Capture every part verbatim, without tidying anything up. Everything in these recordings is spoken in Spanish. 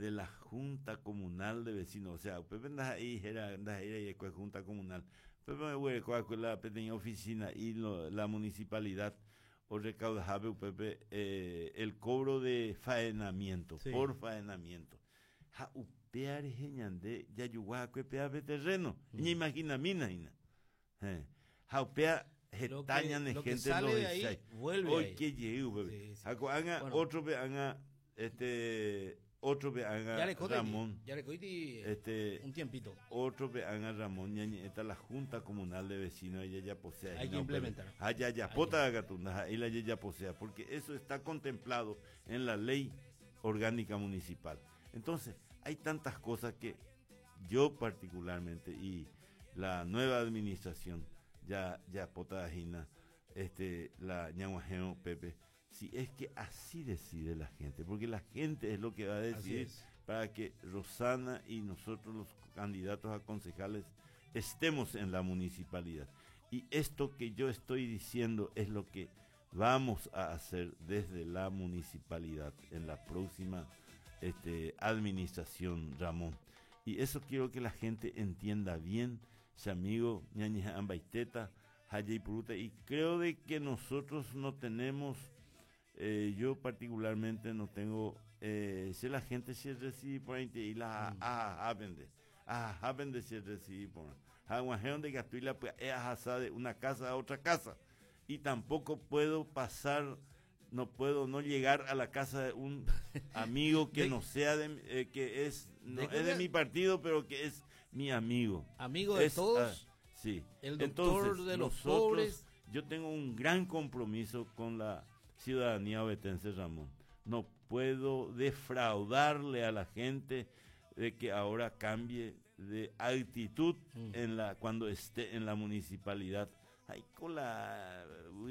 de la Junta Comunal de Vecinos. O sea, Pepe anda ahí, era anda ahí, y Junta Comunal. Pepe me voy con la pequeña oficina y lo, la municipalidad o recaudaje, Pepe, eh, el cobro de faenamiento, sí. por faenamiento. Ja, upear geñande, ya yuguaco, upea de terreno. Mm. Y imagina, mina, ina. Ja, upea, getañan de gente los de ahí, vuelve hoy ahí. que llegue, Pepe. Sí, sí. Haga bueno. Otro, pe, haga, este... Otro ve haga Ramón, ya le coiti este, un tiempito. Otro ve haga Ramón, ya está la Junta Comunal de Vecinos, ella ya posee. Hay que no, implementar. Ah, ya, ya, pota gatunda, ahí la ya posee, porque eso está contemplado en la ley orgánica municipal. Entonces, hay tantas cosas que yo particularmente y la nueva administración, ya, ya pota gina, este, la ñaguajeo Pepe, si es que así decide la gente, porque la gente es lo que va a decidir para que Rosana y nosotros los candidatos a concejales estemos en la municipalidad. Y esto que yo estoy diciendo es lo que vamos a hacer desde la municipalidad en la próxima este, administración, Ramón. Y eso quiero que la gente entienda bien, amigo ñaña ambaiteta, Jaya y Puruta, y creo de que nosotros no tenemos... Eh, yo particularmente no tengo, eh, si la gente se recibe por ahí y la ah, aprende, ah, aprende se recibe por ahí, de Gatuila pues es asada de una casa a otra casa y tampoco puedo pasar, no puedo no llegar a la casa de un amigo que no sea de, eh, que es, no es de mi partido pero que es mi amigo, amigo de es, todos, ah, sí, el doctor entonces, de los nosotros, pobres. Yo tengo un gran compromiso con la ciudadanía ovetense, Ramón. No puedo defraudarle a la gente de que ahora cambie de actitud mm. en la cuando esté en la municipalidad. Ay, con la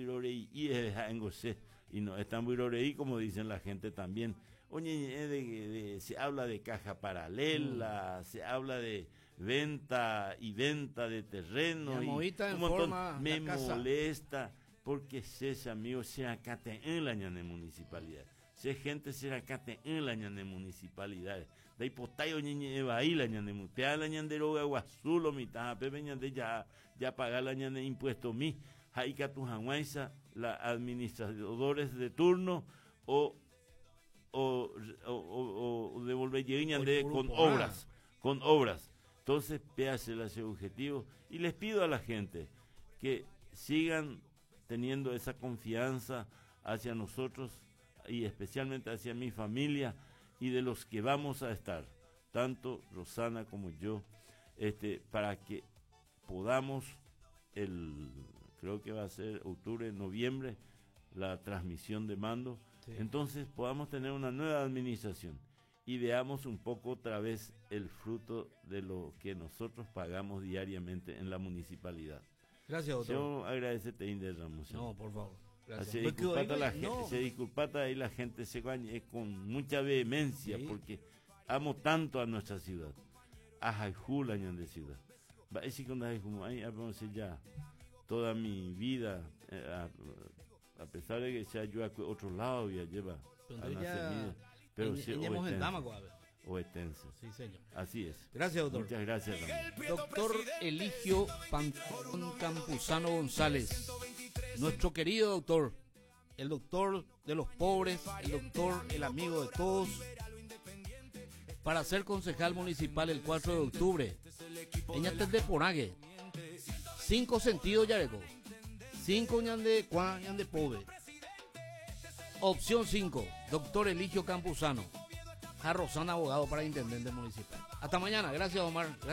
y no están buiroreí como dicen la gente también. Oye, de, de, de, se habla de caja paralela, mm. se habla de venta y venta de terreno y un montón. Me molesta. Porque ese amigo se acate en la ñane municipalidad. Se gente se acate en la ñane municipalidad. De hipotayo ñeñe eva ahí la ñane mutea la ñande roga guazulo mitad pepe ñande ya ya pagar la ñane impuesto mi. Jaika tu janguaisa la administradores de turno o o o, o, o devolver ñande con obras, con obras. Entonces, péasela ese objetivo y les pido a la gente que sigan teniendo esa confianza hacia nosotros y especialmente hacia mi familia y de los que vamos a estar, tanto Rosana como yo, este, para que podamos, el creo que va a ser octubre, noviembre, la transmisión de mando, sí. Entonces podamos tener una nueva administración y veamos un poco otra vez el fruto de lo que nosotros pagamos diariamente en la municipalidad. Gracias, doctor. Yo agradecerte, Inder Ramos. No, por favor. Gracias. Se disculpata la gente, no. se disculpata y la gente se baña con mucha vehemencia, sí. Porque amo tanto a nuestra ciudad. A Jaijula, de ciudad. Va a decir que ya toda mi vida, eh, a, a pesar de que sea yo a otro lado, ya lleva a la semilla. Pero sí, oetense. Sí, señor. Así es. Gracias, doctor. Muchas gracias, Ramón. Doctor Eligio Pantón Campuzano González, nuestro querido doctor, el doctor de los pobres, el doctor, el amigo de todos, para ser concejal municipal el cuatro de octubre. Eñates de Porague. Cinco sentidos, Yareco. Cinco ñande, cuán ñande pobre. Opción cinco, doctor Eligio Campuzano. A Rosana, abogado para intendente municipal. Hasta mañana. Gracias, Omar. Gracias.